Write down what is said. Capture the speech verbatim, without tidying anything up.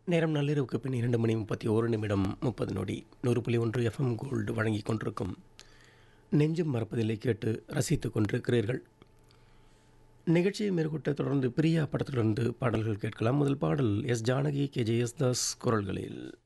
நேரம் நள்ளிரவுக்கு பின் இரண்டு மணி முப்பத்தி ஒரு நிமிடம் முப்பது நொடி. நூறு புள்ளி ஒன்று எஃப்எம் கோல்டு வழங்கி கொண்டிருக்கும் நெஞ்சும் மறப்பதில்லை கேட்டு ரசித்து கொண்டிருக்கிறீர்கள். நிகழ்ச்சியை மேற்கொட்ட தொடர்ந்து பிரியா படத்திலிருந்து பாடல்கள் கேட்கலாம். முதல் பாடல் S Janaki, K J S Das குரல்களில்.